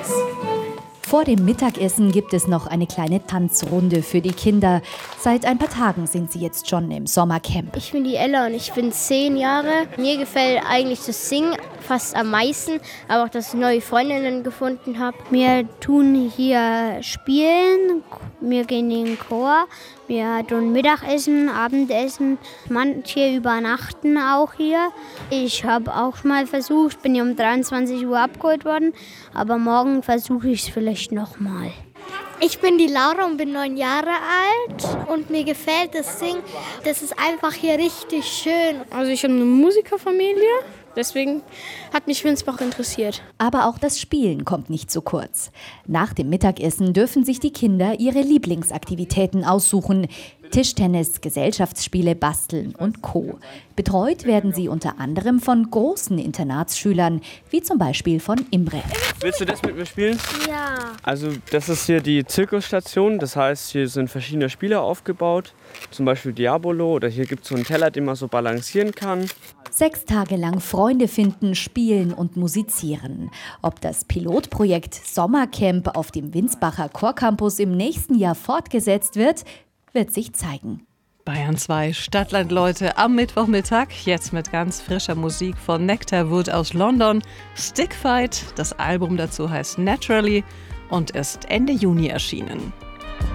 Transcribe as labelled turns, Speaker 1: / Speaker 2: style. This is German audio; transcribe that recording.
Speaker 1: ist.
Speaker 2: Vor dem Mittagessen gibt es noch eine kleine Tanzrunde für die Kinder. Seit ein paar Tagen sind sie jetzt schon im Sommercamp.
Speaker 3: Ich bin die Ella und ich bin 10 Jahre. Mir gefällt eigentlich das Singen fast am meisten, aber auch, dass ich neue Freundinnen gefunden habe.
Speaker 4: Wir tun hier spielen, wir gehen in den Chor, wir tun Mittagessen, Abendessen, manche übernachten auch hier. Ich habe auch mal versucht, bin ja um 23 Uhr abgeholt worden, aber morgen versuche ich es vielleicht nochmal.
Speaker 5: Ich bin die Laura und bin 9 Jahre alt und mir gefällt das Singen. Das ist einfach hier richtig schön.
Speaker 6: Also ich habe eine Musikerfamilie, deswegen hat mich Winsbach interessiert.
Speaker 2: Aber auch das Spielen kommt nicht zu kurz. Nach dem Mittagessen dürfen sich die Kinder ihre Lieblingsaktivitäten aussuchen. Tischtennis, Gesellschaftsspiele, Basteln und Co. Betreut werden sie unter anderem von großen Internatsschülern, wie zum Beispiel von Imre.
Speaker 7: Willst du das mit mir spielen?
Speaker 3: Ja.
Speaker 7: Also das ist hier die Zirkusstation, das heißt, hier sind verschiedene Spiele aufgebaut, zum Beispiel Diabolo, oder hier gibt es so einen Teller, den man so balancieren kann.
Speaker 2: 6 Tage lang Freunde finden, spielen und musizieren. Ob das Pilotprojekt Sommercamp auf dem Winsbacher Chorcampus im nächsten Jahr fortgesetzt wird sich zeigen.
Speaker 8: Bayern 2 Stadtland-Leute am Mittwochmittag. Jetzt mit ganz frischer Musik von Nectarwood aus London. Stickfight, das Album dazu heißt Naturally und ist Ende Juni erschienen.